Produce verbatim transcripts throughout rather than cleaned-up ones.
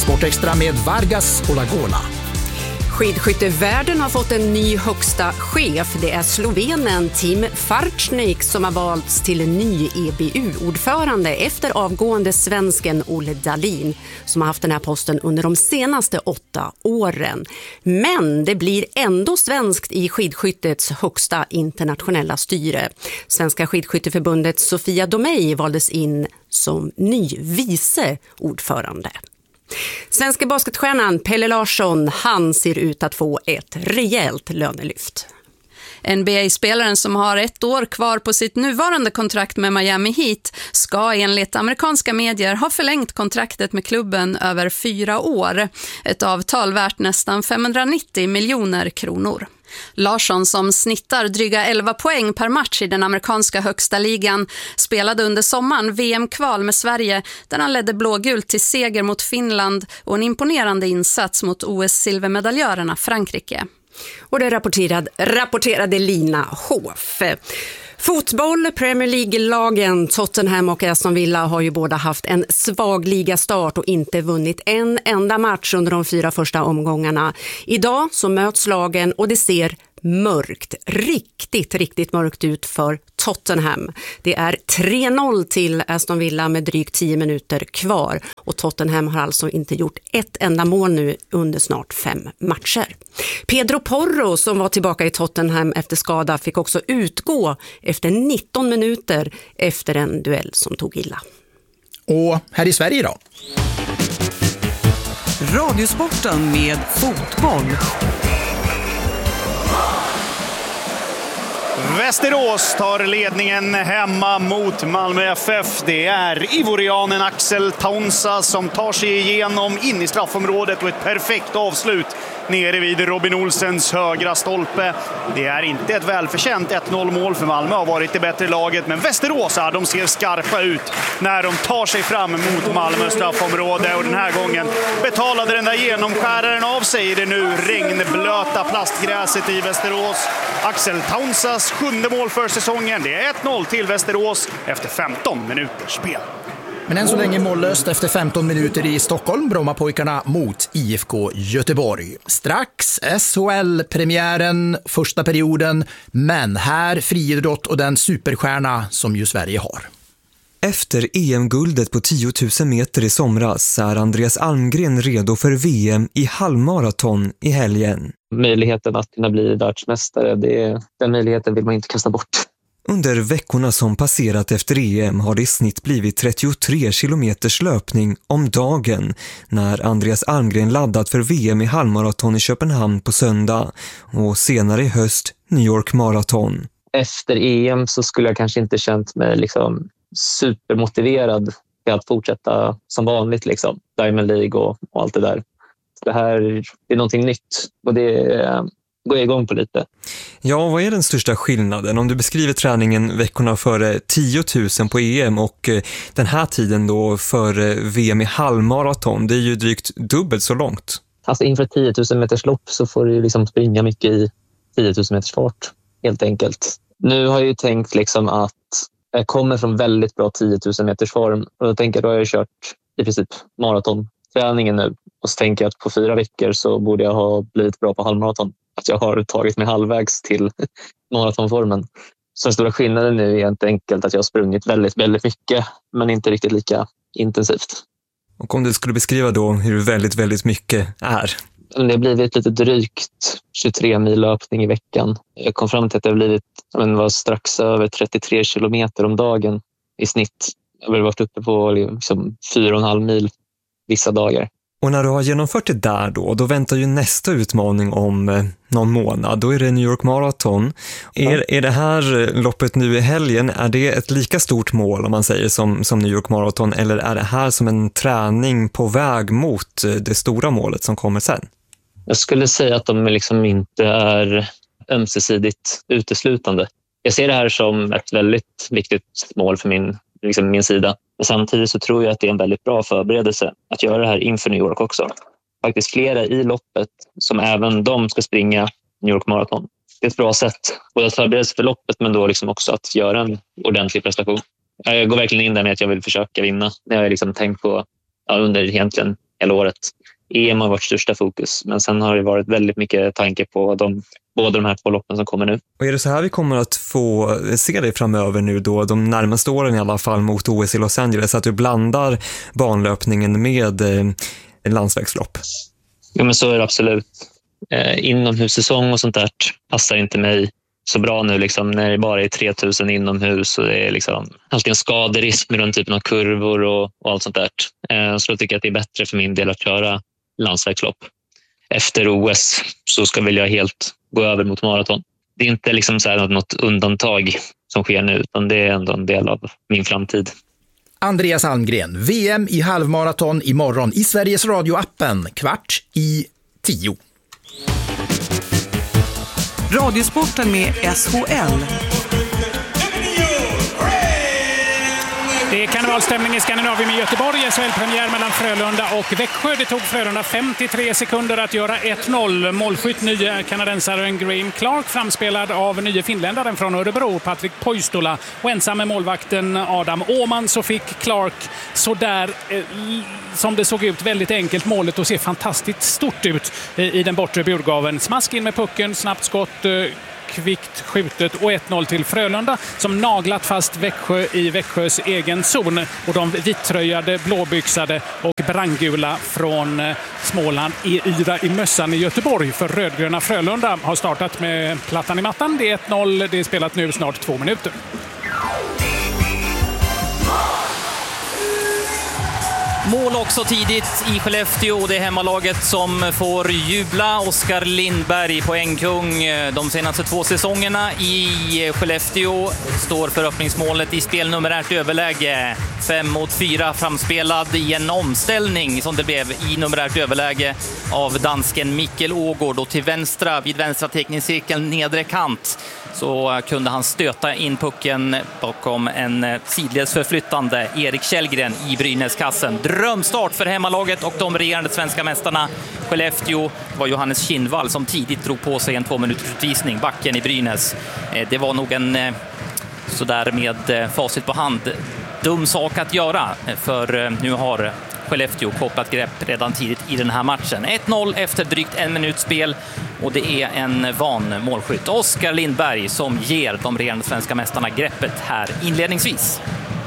Sportextra med Vargas och Lagola. Skidskyttevärlden har fått en ny högsta chef. Det är slovenen Tim Farčnik som har valts till en ny E B U-ordförande efter avgående svensken Olle Dahlin som har haft den här posten under de senaste åtta åren. Men det blir ändå svenskt i skidskyttets högsta internationella styre. Svenska skidskytteförbundet Sofia Domey valdes in som ny vice ordförande. Svenska basketstjärnan Pelle Larsson, han ser ut att få ett rejält lönelyft. N B A-spelaren som har ett år kvar på sitt nuvarande kontrakt med Miami Heat ska enligt amerikanska medier ha förlängt kontraktet med klubben över fyra år. Ett avtal värt nästan femhundranittio miljoner kronor. Larsson, som snittar dryga elva poäng per match i den amerikanska högsta ligan, spelade under sommaren V M-kval med Sverige där han ledde blågult till seger mot Finland och en imponerande insats mot O S-silvermedaljörerna Frankrike. Och det rapporterade, rapporterade Lina Hoff. Fotboll, Premier League-lagen Tottenham och Aston Villa har ju båda haft en svag ligastart och inte vunnit en enda match under de fyra första omgångarna. Idag så möts lagen och det ser mörkt, riktigt, riktigt mörkt ut för Tottenham. Det är tre noll till Aston Villa med drygt tio minuter kvar och Tottenham har alltså inte gjort ett enda mål nu under snart fem matcher. Pedro Porro, som var tillbaka i Tottenham efter skada, fick också utgå efter nitton minuter efter en duell som tog illa. Och här i Sverige då? Radiosporten med fotboll. Västerås tar ledningen hemma mot Malmö F F. Det är ivorianen Axel Taunsa som tar sig igenom in i straffområdet och ett perfekt avslut nere vid Robin Olsens högra stolpe. Det är inte ett välförtjänt ett noll mål för Malmö, har varit det bättre laget, men Västerås här, de ser skarpa ut när de tar sig fram mot Malmö straffområde och den här gången betalade den där genomskäraren av sig i det nu regnblöta plastgräset i Västerås. Axel Taunsas sjunde mål för säsongen. Det är ett noll till Västerås efter femton minuters spel. Men än så länge mållöst efter femton minuter i Stockholm, Brommapojkarna mot I F K Göteborg. Strax S H L-premiären, första perioden, men här friidrott och den superstjärna som ju Sverige har. Efter E M-guldet på tio tusen meter i somras är Andreas Almgren redo för V M i halvmaraton i helgen. Möjligheten att kunna bli världsmästare, det, den möjligheten vill man inte kasta bort. Under veckorna som passerat efter E M har det i snitt blivit trettiotre kilometers löpning om dagen när Andreas Almgren laddat för V M i halvmaraton i Köpenhamn på söndag och senare i höst New York maraton. Efter E M så skulle jag kanske inte känt mig liksom supermotiverad till att fortsätta som vanligt, liksom Diamond League och, och allt det där. Det här det är någonting nytt och det går jag igång på lite. Ja, vad är den största skillnaden om du beskriver träningen veckorna före tio tusen på E M och den här tiden då för V M i halvmaraton? Det är ju drygt dubbelt så långt. Alltså inför tio tusen meters lopp så får du liksom springa mycket i tio tusen meters fart, helt enkelt. Nu har jag ju tänkt liksom att jag kommer från väldigt bra tio tusen meters form och då tänker jag, då har jag kört i princip maratonträningen nu och så tänker jag att på fyra veckor så borde jag ha blivit bra på halvmaraton. Att jag har tagit mig halvvägs till maratonformen. Så den stora skillnaden nu är helt enkelt att jag har sprungit väldigt, väldigt mycket men inte riktigt lika intensivt. Och om du skulle beskriva då hur väldigt, väldigt mycket är? Det har blivit lite drygt tjugotre mil löpning i veckan. Jag kom fram till att det har blivit men var strax över trettiotre kilometer om dagen i snitt. Jag har varit uppe på liksom fyra och en halv mil vissa dagar. Och när du har genomfört det där då, då väntar ju nästa utmaning om eh, någon månad. Då är det New York Marathon. Ja. Är, är det här loppet nu i helgen, är det ett lika stort mål om man säger som, som New York Marathon? Eller är det här som en träning på väg mot det stora målet som kommer sen? Jag skulle säga att de liksom inte är ömsesidigt uteslutande. Jag ser det här som ett väldigt viktigt mål för min, liksom min sida. Men samtidigt så tror jag att det är en väldigt bra förberedelse att göra det här inför New York också. Faktiskt flera i loppet som även de ska springa New York Marathon. Det är ett bra sätt både att förbereda sig för loppet men då liksom också att göra en ordentlig prestation. Jag går verkligen in där med att jag vill försöka vinna. Det har jag liksom tänkt på ja, under egentligen hela året. E M har varit största fokus, men sen har det varit väldigt mycket tanke på de, båda de här två loppen som kommer nu. Och är det så här vi kommer att få se dig framöver nu då, de närmaste åren i alla fall mot O S i Los Angeles, att du blandar banlöpningen med eh, landsvägslopp? Ja, men så är det absolut. Eh, inomhussäsong och sånt där passar inte mig så bra nu liksom, när det bara är tre tusen inomhus och det är liksom alltid en skaderisk med den typen av kurvor och, och allt sånt där. Eh, så då tycker jag att det är bättre för min del att köra landsvägslopp. Efter O S så ska väl jag helt gå över mot maraton. Det är inte liksom så här något undantag som sker nu, utan det är ändå en del av min framtid. Andreas Almgren, V M i halvmaraton imorgon i Sveriges Radio-appen, kvart i tio. Radiosporten med S H L. Det är karnevalstämning i Skandinavien med Göteborg. S H L-premiär mellan Frölunda och Växjö. Det tog Frölunda femtiotre sekunder att göra ett noll. Målskytt nye kanadensaren Graham Clark, framspelad av nye finländaren från Örebro, Patrik Poistola. Och ensam med målvakten Adam Åman så fick Clark så där eh, som det såg ut väldigt enkelt målet och ser fantastiskt stort ut eh, i den bortre burgaven. Smask in med pucken, snabbt skott, eh, kvickt skjutet och ett noll till Frölunda som naglat fast Växjö i Växjös egen zon, och de vittröjade, blåbyxade och brandgula från Småland i yra i mössan i Göteborg för rödgröna Frölunda har startat med plattan i mattan. Det är ett noll, det är spelat nu snart två minuter. Mål också tidigt i Skellefteå. Det är hemmalaget som får jubla. Oskar Lindberg, poängkung de senaste två säsongerna i Skellefteå, står för öppningsmålet i spelnumerärt överläge. Fem mot fyra, framspelad i en omställning som det blev i numerärt överläge av dansken Mikkel Ågård. Och till vänstra, vid vänstra teckningscirkeln nedre kant, så kunde han stöta in pucken bakom en sidledsförflyttande Erik Källgren i Brynäskassen. Drömstart för hemmalaget och de regerande svenska mästarna Skellefteå. Var Johannes Kinnvall som tidigt drog på sig en två minuters utvisning, backen i Brynäs. Det var nog en, sådär med facit på hand, dum sak att göra, för nu har Skellefteå kopplat grepp redan tidigt i den här matchen. ett noll efter drygt en minut spel, och det är en van målskytt, Oskar Lindberg, som ger de regerande svenska mästarna greppet här inledningsvis.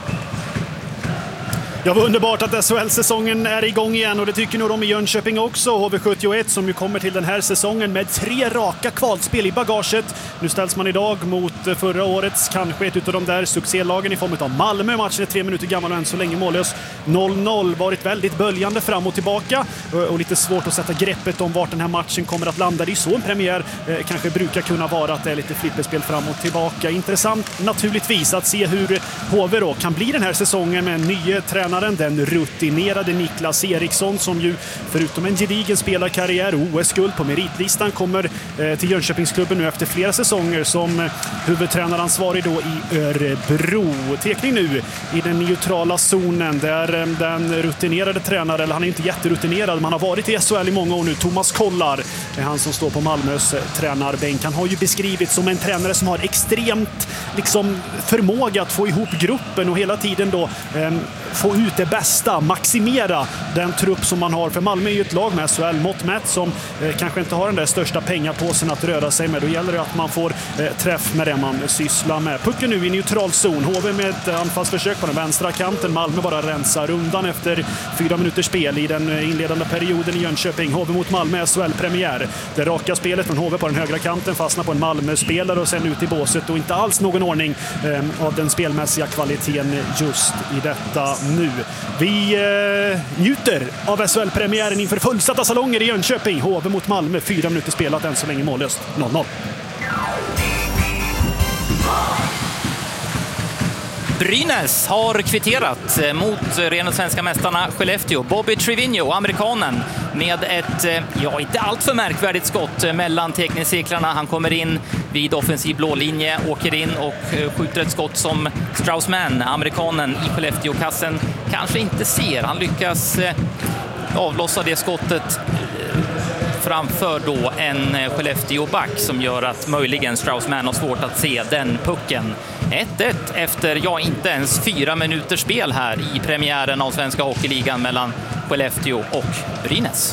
Ja, vad underbart att S H L-säsongen är igång igen, och det tycker nog de i Jönköping också. H V sjuttioett som ju kommer till den här säsongen med tre raka kvalspel i bagaget. Nu ställs man idag mot förra årets, kanske ett utav de där succélagen i form av Malmö. Matchen är tre minuter gammal och än så länge mållös. noll noll, varit väldigt böljande fram och tillbaka och lite svårt att sätta greppet om vart den här matchen kommer att landa. Det är så en premiär eh, kanske brukar kunna vara, att det är lite flipperspel fram och tillbaka. Intressant naturligtvis att se hur H V då kan bli den här säsongen med en ny tränare, den rutinerade Niklas Eriksson, som ju förutom en gedigen spelarkarriär och O S-guld på meritlistan kommer eh, till Jönköpingsklubben nu efter flera säsonger som eh, huvudtränaransvarig då i Örebro. Tekning nu i den neutrala zonen där eh, den rutinerade tränare, eller han är inte jätterutinerad, man har varit i S H L i många år nu, Thomas Kollar är han som står på Malmös eh, tränarbänk. Han har ju beskrivits som en tränare som har extremt liksom förmåga att få ihop gruppen och hela tiden då eh, få ut det bästa, maximera den trupp som man har. För Malmö är ju ett lag med S H L-mått mätt som eh, kanske inte har den där största pengapåsen att röra sig med. Då gäller det att man får eh, träff med det man sysslar med. Pucken nu i neutral zon. H V med ett anfallsförsök på den vänstra kanten. Malmö bara rensar undan efter fyra minuters spel i den inledande perioden i Jönköping. H V mot Malmö, S H L-premiär. Det raka spelet från H V på den högra kanten fastnar på en Malmö-spelare och sen ut i båset, och inte alls någon ordning eh, av den spelmässiga kvaliteten just i detta nu. Vi eh, njuter av S H L-premiären inför fullsatta salonger i Jönköping. H V mot Malmö, fyra minuter spelat, än så länge mållöst, noll noll. Brynäs har kvitterat mot rena svenska mästarna Skellefteå. Bobby Trivigno, amerikanen, med ett, ja, inte allt för märkvärdigt skott mellan teckningscirklarna. Han kommer in vid offensiv blålinje, åker in och skjuter ett skott som Straussman, amerikanen i Skellefteå-kassen, kanske inte ser. Han lyckas avlossa det skottet framför då en Skellefteå-back som gör att möjligen Straussman har svårt att se den pucken. ett ett efter, ja, inte ens fyra minuters spel här i premiären av Svenska Hockeyligan mellan Skellefteå och Brynäs.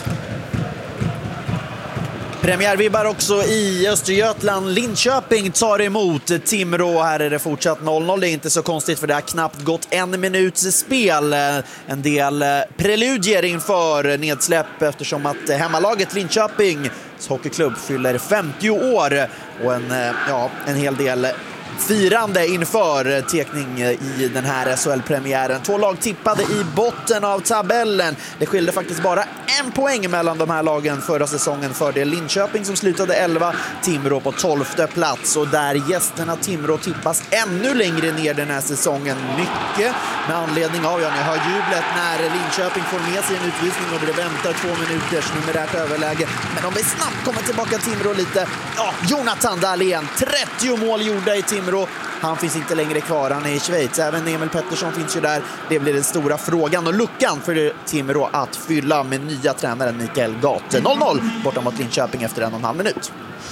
Premiärvibbar också i Östergötland. Linköping tar emot Timrå. Här är det fortsatt noll noll. Det är inte så konstigt för det har knappt gått en minuts spel. En del preludier inför nedsläpp eftersom att hemmalaget Linköpings hockeyklubb fyller femtio år och en, ja, en hel del firande inför tekning i den här S H L-premiären. Två lag tippade i botten av tabellen. Det skilde faktiskt bara en poäng mellan de här lagen förra säsongen. För det Linköping som slutade elva, Timrå på tolfte plats. Och där gästerna Timrå tippas ännu längre ner den här säsongen. Mycket med anledning av, ja, ni hör jublet när Linköping får med sig en utvisning och det väntar två minuters numerärt överläge. Men om vi snabbt kommer tillbaka Timrå lite. Ja, Jonathan Dahlén, trettio mål gjorda i Timrå. Han finns inte längre kvar, han är i Schweiz. Även Emil Pettersson finns ju där. Det blir den stora frågan och luckan för Timrå att fylla med nya tränaren Mikael Gate. noll noll borta mot Linköping efter en och en halv minut.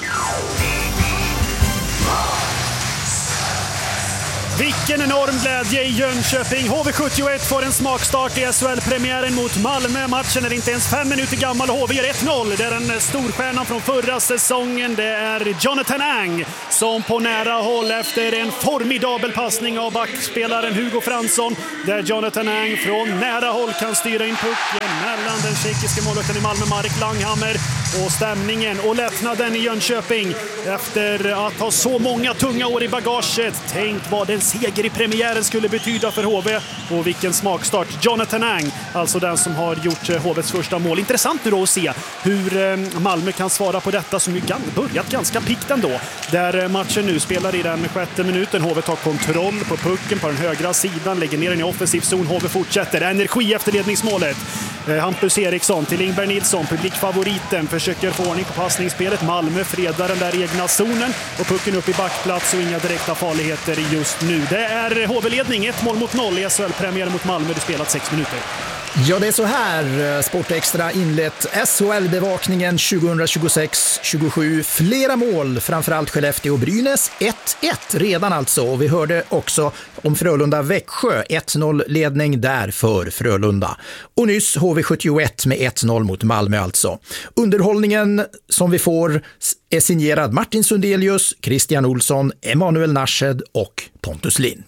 Vilken enorm glädje i Jönköping. H V sjuttioett får en smakstart i S H L-premiären mot Malmö. Matchen är inte ens fem minuter gammal och H V gör ett noll. Det är den storstjärnan från förra säsongen. Det är Jonathan Ang som på nära håll efter en formidabel passning av backspelaren Hugo Fransson. Där Jonathan Ang från nära håll kan styra in pucken mellan den tjeckiska målvakten i Malmö, Marek Langhammer, och stämningen och lättnaden i Jönköping efter att ha så många tunga år i bagaget. Tänk vad en seger i premiären skulle betyda för H V och vilken smakstart. Jonathan Ang, alltså den som har gjort H V:s första mål. Intressant nu då att se hur Malmö kan svara på detta som ju börjat ganska pikt ändå. Där matchen nu spelar i den sjätte minuten. H V tar kontroll på pucken på den högra sidan, lägger ner den i offensiv zon. H V fortsätter. Energi efter ledningsmålet. Hampus Eriksson till Ingberg Nilsson, publikfavoriten, försöker få ordning på passningsspelet. Malmö fredar den där egna zonen och pucken upp i backplats och inga direkta farligheter just nu. Det är H V-ledning, ett mål mot noll i S H L-premiär mot Malmö. Det spelat sex minuter. Ja, det är så här Sportextra inlett S H L-bevakningen tjugohundratjugosex tjugosju. Flera mål, framförallt Skellefteå och Brynäs. ett ett redan alltså. Och vi hörde också om Frölunda-Växjö. ett noll ledning där för Frölunda. Och nyss H V sjuttioett med ett noll mot Malmö alltså. Underhållningen som vi får är signerad Martin Sundelius, Christian Olsson, Emanuel Narshed och Pontus Lind.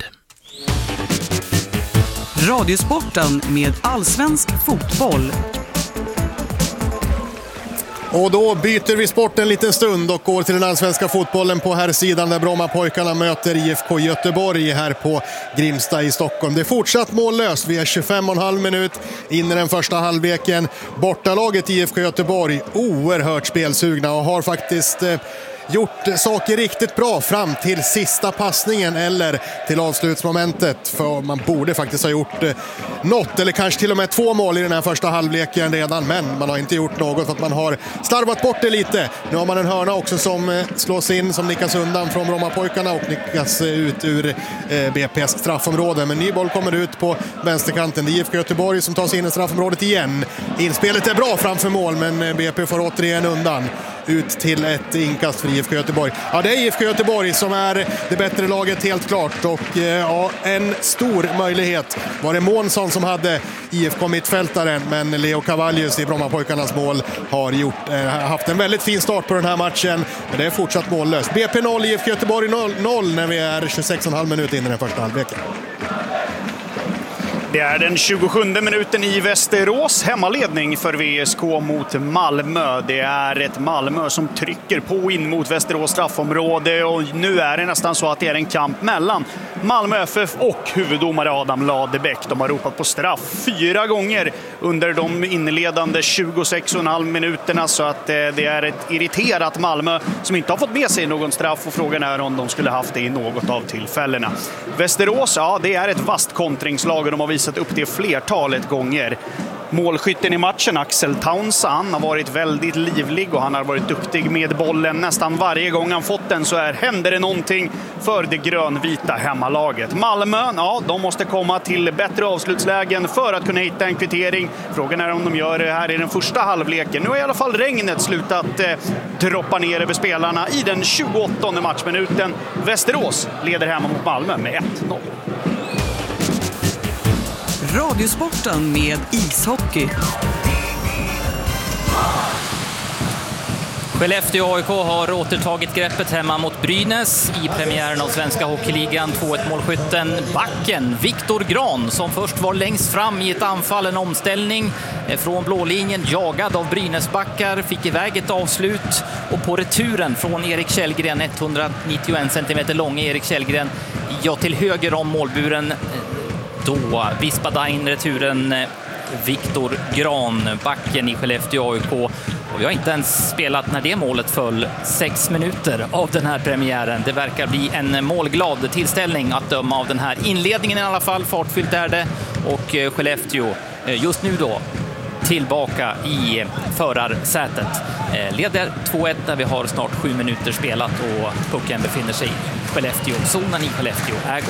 Radiosporten med allsvensk fotboll. Och då byter vi sport en liten stund och går till den allsvenska fotbollen på här sidan där Brommapojkarna möter I F K Göteborg här på Grimsta i Stockholm. Det är fortsatt mållöst. Vi är tjugofem och en halv minut in i den första halvleken. Bortalaget I F K Göteborg oerhört spelsugna och har faktiskt eh, gjort saker riktigt bra fram till sista passningen eller till avslutsmomentet, för man borde faktiskt ha gjort eh, något eller kanske till och med två mål i den här första halvleken redan, men man har inte gjort något för att man har slarvat bort det lite. Nu har man en hörna också som eh, slås in, som nickas undan från Brommapojkarna och nickas eh, ut ur eh, B P:s straffområde, men ny boll kommer ut på vänsterkanten. Det är I F K Göteborg som tar sig in i straffområdet igen. Inspelet är bra framför mål, men eh, B P får återigen undan ut till ett inkast för I F K Göteborg. Ja, det är I F K Göteborg som är det bättre laget helt klart, och ja, en stor möjlighet var det Månsson som hade I F K-mittfältaren, men Leo Cavallius i Brommapojkarnas mål har gjort, eh, haft en väldigt fin start på den här matchen, men det är fortsatt mållöst. B P noll, I F K Göteborg noll när vi är tjugosex och en halv minut in i den första halvleken. Det är den tjugosjunde minuten i Västerås. Hemmaledning för V S K mot Malmö. Det är ett Malmö som trycker på in mot Västerås straffområde. Och nu är det nästan så att det är en kamp mellan Malmö F F och huvuddomare Adam Ladebäck. De har ropat på straff fyra gånger under de inledande tjugosex och en halv minuterna. Så att det är ett irriterat Malmö som inte har fått med sig någon straff. Och frågan är om de skulle haft det i något av tillfällena. Västerås, ja, det är ett vast kontringslag och de har visat upp det flertalet gånger. Målskytten i matchen, Axel Townsend, han har varit väldigt livlig och han har varit duktig med bollen. Nästan varje gång han fått den så är, händer det någonting för det grönvita hemmalaget. Malmö, ja, de måste komma till bättre avslutslägen för att kunna hitta en kvittering. Frågan är om de gör det här i den första halvleken. Nu har i alla fall regnet slutat eh, droppa ner över spelarna i den tjugoåttonde matchminuten. Västerås leder hemma mot Malmö med ett noll. Radiosporten med ishockey. Skellefteå A I K har återtagit greppet hemma mot Brynäs i premiären av Svenska Hockeyligan. två ett målskytten backen Viktor Gran som först var längst fram i ett anfall, en omställning från blålinjen, jagad av Brynäsbackar, fick iväg ett avslut och på returen från Erik Källgren, etthundranittioen centimeter långa Erik Källgren, ja till höger om målburen, då vispade in returen Viktor Gran, backen i Skellefteå A I K. Och vi har inte ens spelat när det målet föll sex minuter av den här premiären. Det verkar bli en målglad tillställning att döma av den här inledningen i alla fall. Fartfyllt är det och Skellefteå just nu då tillbaka i förarsätet. Leder två ett där vi har snart sju minuter spelat och pucken befinner sig i Skellefteå. Zonen i Skellefteå ägo.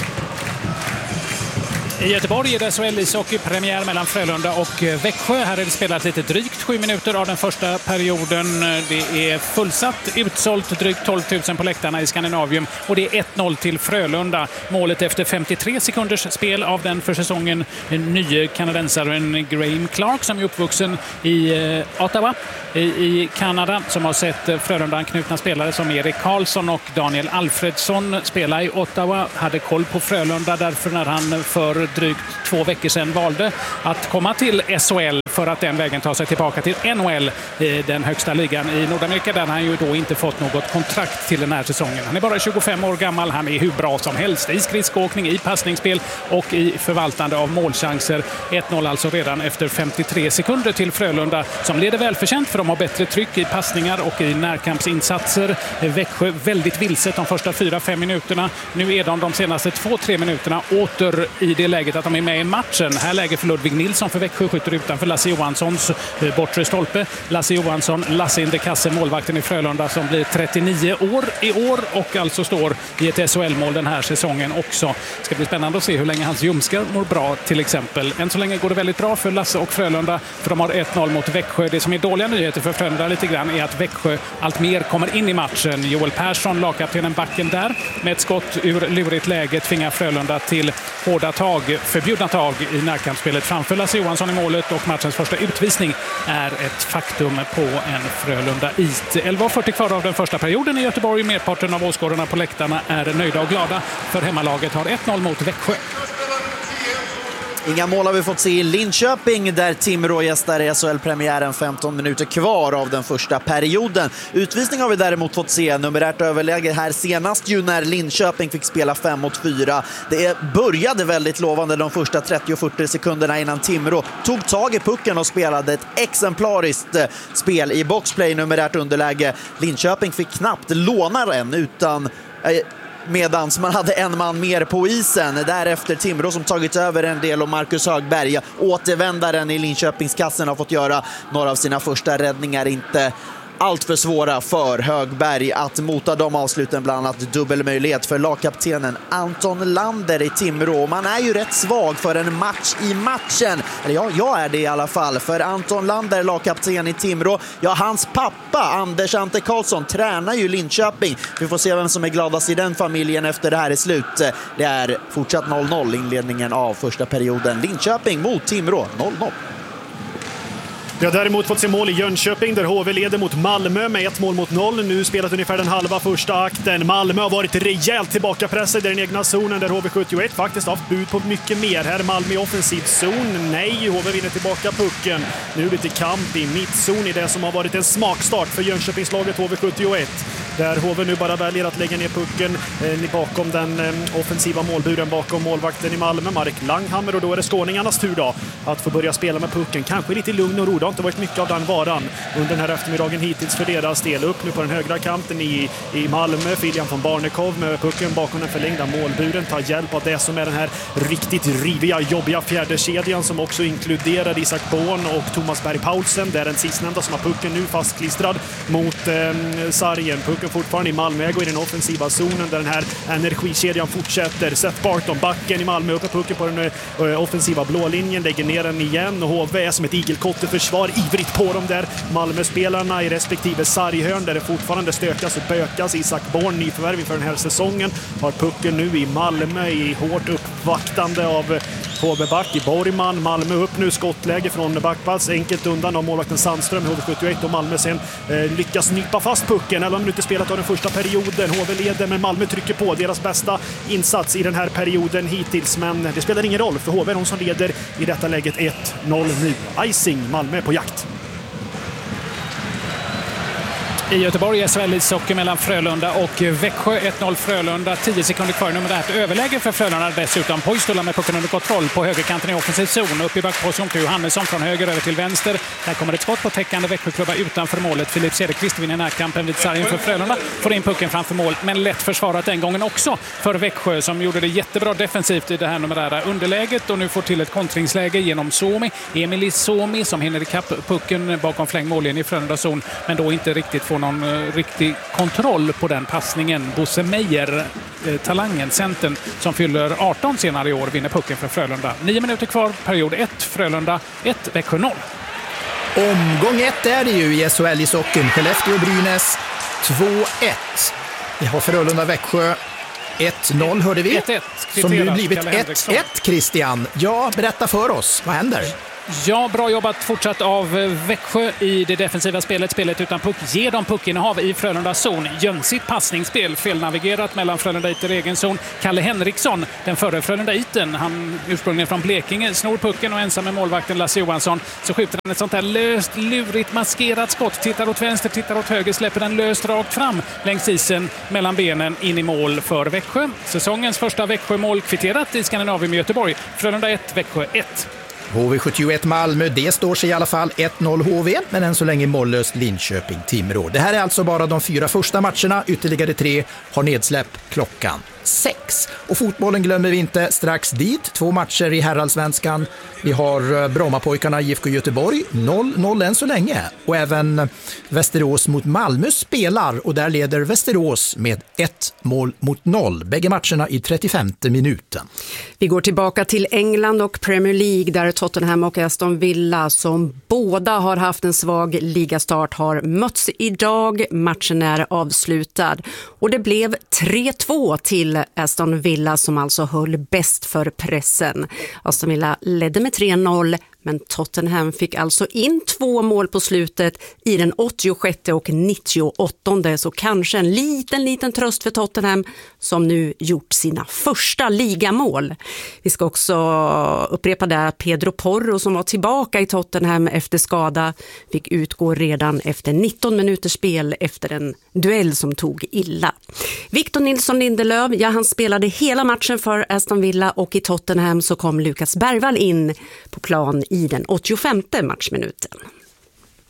I Göteborg är det S H L-ishockey-premiär mellan Frölunda och Växjö. Här är det spelat lite drygt sju minuter av den första perioden. Det är fullsatt, utsålt, drygt tolv tusen på läktarna i Skandinavium. Och det är ett noll till Frölunda. Målet efter femtiotre sekunders spel av den för säsongen nya kanadensaren Graham Clark som är uppvuxen i Ottawa i Kanada, som har sett Frölunda anknutna spelare som Erik Karlsson och Daniel Alfredsson spela i Ottawa. Hade koll på Frölunda därför när han för drygt två veckor sedan valde att komma till S H L för att den vägen ta sig tillbaka till N H L, den högsta ligan i Nordamerika, där han ju då inte fått något kontrakt till den här säsongen. Han är bara tjugofem år gammal, han är hur bra som helst i skridskoåkning, i passningsspel och i förvaltande av målchanser. ett noll alltså redan efter femtiotre sekunder till Frölunda, som leder välförtjänt för de har bättre tryck i passningar och i närkampsinsatser. Växjö väldigt vilset de första fyra fem minuterna. Nu är de de senaste två tre minuterna åter i det läget att de är med i matchen. Här läge för Ludvig Nilsson för Växjö, skjuter utanför Lasse Johanssons bortre stolpe. Lasse Johansson, Lasse Indekasse, målvakten i Frölunda som blir trettionio år i år och alltså står i ett S H L-mål den här säsongen också. Det ska bli spännande att se hur länge hans ljumskar mår bra till exempel. Än så länge går det väldigt bra för Lasse och Frölunda, för de har ett noll mot Växjö. Det som är dåliga nyheter för Frölunda lite grann är att Växjö allt mer kommer in i matchen. Joel Persson, lagkaptenen, backen där med ett skott ur lurigt läge tvingar Frölunda till hårda tag, förbjudna tag i närkampsspelet framför Lasse Johansson i målet, och matchens första utvisning är ett faktum på en Frölunda East. elva fyrtio kvar av den första perioden i Göteborg. Merparten av åskådarna på läktarna är nöjda och glada, för hemmalaget har ett noll mot Växjö. Inga mål har vi fått se i Linköping där Timrå gästar i S H L-premiären, femton minuter kvar av den första perioden. Utvisning har vi däremot fått se, numerärt överläge här senast ju när Linköping fick spela fem mot fyra. Det började väldigt lovande de första trettio fyrtio sekunderna innan Timrå tog tag i pucken och spelade ett exemplariskt spel i boxplay, numerärt underläge. Linköping fick knappt låna den utan... medan man hade en man mer på isen. Därefter Timrå som tagit över en del och Marcus Högberg, återvändaren i Linköpingskassen, har fått göra några av sina första räddningar. Inte allt för svåra för Högberg att mota de avsluten, bland annat dubbelmöjlighet för lagkaptenen Anton Lander i Timrå. Man är ju rätt svag för en match i matchen. Eller ja, jag är det i alla fall. För Anton Lander, lagkapten i Timrå, ja, hans pappa Anders Ante Karlsson tränar ju Linköping. Vi får se vem som är gladast i den familjen efter det här är slut. Det är fortsatt noll noll inledningen av första perioden. Linköping mot Timrå, noll noll. Vi har däremot fått se mål i Jönköping där H V leder mot Malmö med ett mål mot noll. Nu spelat ungefär den halva första akten. Malmö har varit rejält tillbakapressade i den egna zonen där H V sjuttioett faktiskt haft bud på mycket mer. Här är Malmö i offensiv zon. Nej, H V vinner tillbaka pucken. Nu lite kamp i mittzon i det som har varit en smakstart för Jönköpingslaget H V sjuttioett. Där H V nu bara väljer att lägga ner pucken eh, bakom den eh, offensiva målburen, bakom målvakten i Malmö, Marek Langhammer, och då är det skåningarnas tur då att få börja spela med pucken. Kanske lite lugn och ro, det har inte varit mycket av den varan under den här eftermiddagen hittills för deras del. Upp nu på den högra kanten i, i Malmö, Filian von Barnekow med pucken bakom den förlängda målburen, tar hjälp av det som är den här riktigt riviga, jobbiga fjärde kedjan som också inkluderar Isak Born och Thomas Berg Paulsen. Det är den sistnämnda som har pucken nu fastklistrad mot eh, sargen. Pucken fortfarande i Malmö går i den offensiva zonen där den här energikedjan fortsätter. Seth Barton, backen i Malmö, uppe pucken på den uh, offensiva blålinjen, lägger ner den igen och H V är som ett igelkotteförsvar ivrigt på dem där. Malmö-spelarna i respektive sarghörn där det fortfarande stökas och bökas. Isak Born, nyförvärv för den här säsongen, har pucken nu i Malmö i hårt uppvaktande av H B-back i Borgman. Malmö upp nu, skottläge från backpass. Enkelt undan av målvakten Sandström i H V sjuttioett och Malmö sen eh, lyckas nypa fast pucken. elva minuter spelat av den första perioden. H V leder men Malmö trycker på. Deras bästa insats i den här perioden hittills. Men det spelar ingen roll för H V är de som leder i detta läget ett noll nu. Icing, Malmö på jakt. I Göteborg är S H L-ishockey mellan Frölunda och Växjö. ett noll Frölunda, tio sekunder kvar. Nummer ett överläge för Frölunda dessutom. Poistola med pucken under kontroll på högerkanten i offensiv zon. Upp i backposition till Johannesson från höger över till vänster. Där kommer ett skott på täckande Växjöklubba utanför målet. Filip Cederqvist vinner närkampen vid sargen för Frölunda. Får in pucken framför mål, men lätt försvarat den gången också för Växjö som gjorde det jättebra defensivt i det här numerära underläget och nu får till ett kontringsläge genom Suomi. Emil Suomi som hinner ikapp pucken bakom flängmålen i Frölunda zon, men då inte riktigt får någon uh, riktig kontroll på den passningen. Bosse Meijer, eh, talangen, centern som fyller arton senare i år, vinner pucken för Frölunda. Nio minuter kvar, period ett, Frölunda ett, Växjö noll. Omgång ett är det ju i S H L-ishockeyn. Skellefteå-Brynäs två ett. Vi har Frölunda-Växjö ett noll hörde vi. ett ett. Som nu blivit ett ett, Christian. Ja, berätta för oss. Vad händer? Ja, bra jobbat fortsatt av Växjö i det defensiva spelet. Spelet utan puck. Ger dem puckinnehav i Frölundas zon. Jönsigt passningsspel. Felnavigerat mellan Frölunda-iter egen zon. Kalle Henriksson, den förre Frölunda-iten. Han ursprungligen från Blekinge. Snor pucken och ensam med målvakten Lasse Johansson. Så skjuter han ett sånt här löst, lurigt, maskerat skott. Tittar åt vänster, tittar åt höger. Släpper den löst rakt fram längs isen mellan benen in i mål för Växjö. Säsongens första Växjö-mål kvitterat i Skandinavien med Göteborg. Frölunda ett, Växjö ett. H V sjuttioett Malmö, det står sig i alla fall ett noll H V, men än så länge mållöst Linköping-Timrå. Det här är alltså bara de fyra första matcherna, ytterligare tre har nedsläpp klockan sex. Och fotbollen glömmer vi inte, strax dit, två matcher i herrallsvenskan. Vi har Brommapojkarna I F K Göteborg, noll noll än så länge. Och även Västerås mot Malmö spelar och där leder Västerås med ett mål mot noll. Bägge matcherna i trettiofemte minuten. Vi går tillbaka till England och Premier League där Tottenham och Aston Villa som båda har haft en svag ligastart har mötts idag. Matchen är avslutad och det blev tre två till Aston Villa som alltså höll bäst för pressen. Aston Villa ledde med tre noll men Tottenham fick alltså in två mål på slutet i den åttiosjätte och nittioåttonde. Så kanske en liten, liten tröst för Tottenham som nu gjort sina första ligamål. Vi ska också upprepa det att Pedro Porro som var tillbaka i Tottenham efter skada fick utgå redan efter nitton minuters spel efter en duell som tog illa. Victor Nilsson Lindelöf, ja han spelade hela matchen för Aston Villa och i Tottenham så kom Lukas Bergvall in på plan i den åttiofemte matchminuten.